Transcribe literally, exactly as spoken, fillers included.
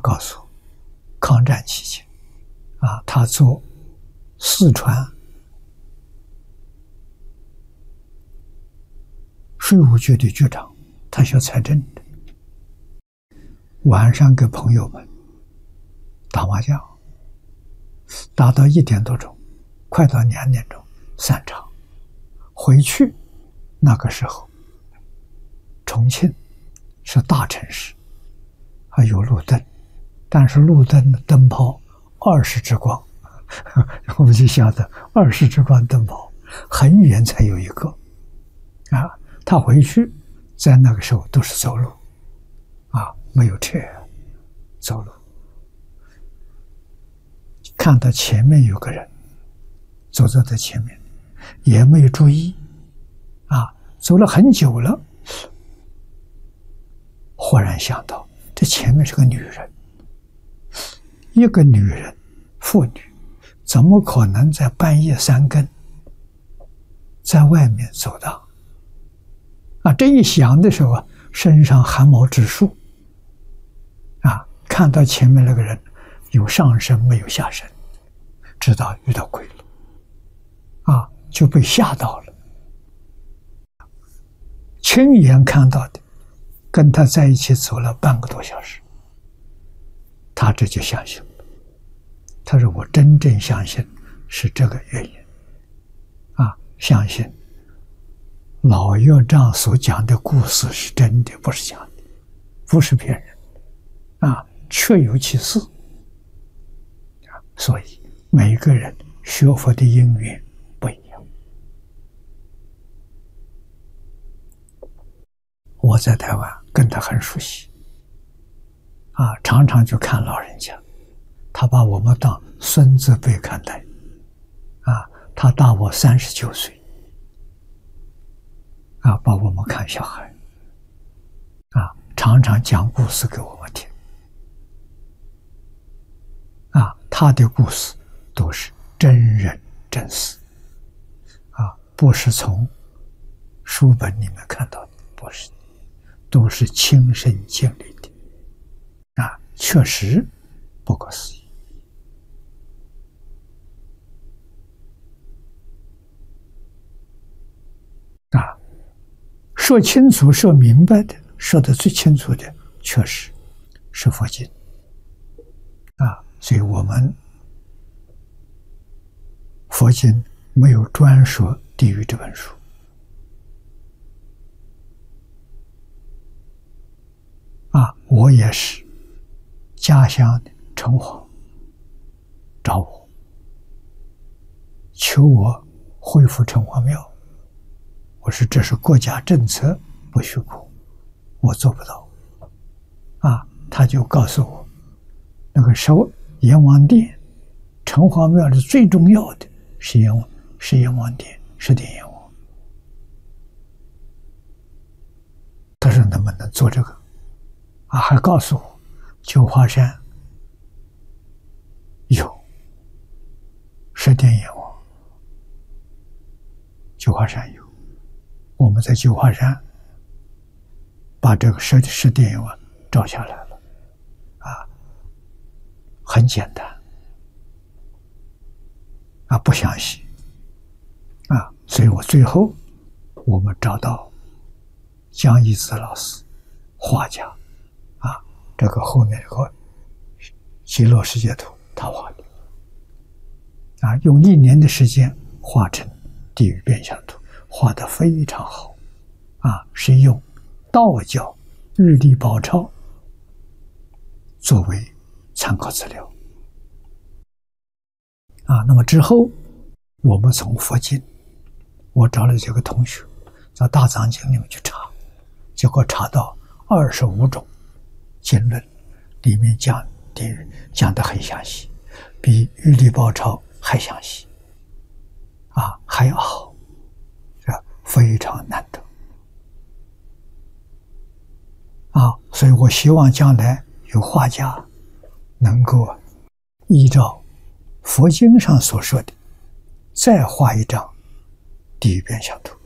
告诉我，抗战期间，啊，他做四川税务局的局长，他学财政的，晚上跟朋友们打麻将，打到一点多钟，快到两点钟散场，回去那个时候，重庆是大城市，还有路灯，但是路灯的灯泡二十支光，我们就晓得二十支光灯泡很远才有一个啊。他回去在那个时候都是走路啊，没有车，走路。看到前面有个人走在他前面，也没有注意啊，走了很久了，忽然想到这前面是个女人，一个女人妇女怎么可能在半夜三更在外面走荡啊？这一想的时候啊，身上汗毛直竖啊，看到前面那个人有上身没有下身，知道遇到鬼了啊，就被吓到了。亲眼看到的，跟他在一起走了半个多小时，他这就相信了。他说：“我真正相信是这个原因啊，相信老药丈所讲的故事是真的，不是假的，不是骗人啊，确有其事啊。所以每个人学佛的因缘不一样。我在台湾跟他很熟悉啊，常常就看老人家，他把我们当孙子辈看待啊，他大我三十九岁啊，把我们看小孩啊，常常讲故事给我们听啊，他的故事都是真人真事啊，不是从书本里面看到的，不是，都是亲身经历的啊，确实不可思议啊。说清楚说明白的，说的最清楚的确实是佛经啊，所以我们佛经没有专说地狱这本书啊。我也是家乡的城隍找我，求我恢复城隍庙，我说这是国家政策，不许过，我做不到啊。他就告诉我，那个守阎王殿城隍庙是最重要的，是阎王，是阎王殿，是殿阎王。他说能不能做这个啊？还告诉我九华山有十殿阎王，九华山有，我们在九华山把这个十十殿阎王照下来了啊，很简单啊，不详细啊，所以我最后我们找到江一子老师，画家啊，这个后面有个极乐世界图，他画的啊，用一年的时间画成地狱变相图，画得非常好啊，是用道教日历宝钞作为参考资料啊。那么之后我们从佛经，我找了几个同学在大藏经里面去查，结果查到二十五种经论，里面讲地狱讲得很详细，比日历宝钞还详细啊，还要好，非常难得啊！所以我希望将来有画家能够依照佛经上所说的，再画一张地狱变相图。